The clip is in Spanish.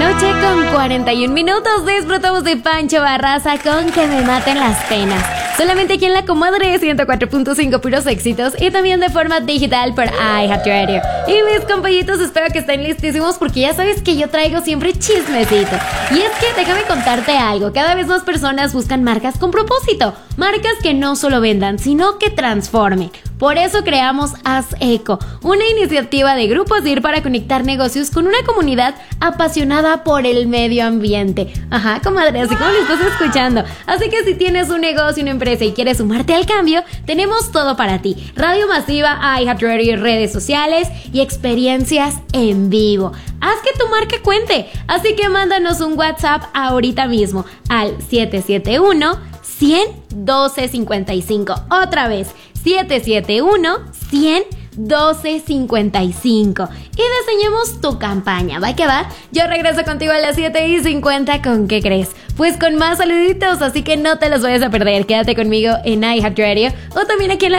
noche con 41 minutos. Disfrutamos de Pancho Barraza con Que me maten las penas. Solamente aquí en La Comadre 104.5 puros éxitos y también de forma digital por iHeartRadio. Y mis compañitos, espero que estén listísimos porque ya sabes que yo traigo siempre chismecito. Y es que déjame contarte algo. Cada vez más personas buscan marcas con propósito. Marcas que no solo vendan, sino que transformen. Por eso creamos Haz Eco, una iniciativa de Grupo DIR para conectar negocios con una comunidad apasionada por el medio ambiente. Ajá, comadre, así como lo estás escuchando. Así que si tienes un negocio, una empresa y quieres sumarte al cambio, tenemos todo para ti. Radio masiva, iHeartRadio, redes sociales y experiencias en vivo. Haz que tu marca cuente. Así que mándanos un WhatsApp ahorita mismo al 771-100-1255. Otra vez, 771-100-1255 y diseñemos tu campaña. ¿Va que va? Yo regreso contigo a las 7:50. ¿Con qué crees? Pues con más saluditos, así que no te los vayas a perder. Quédate conmigo en iHeartRadio o también aquí en la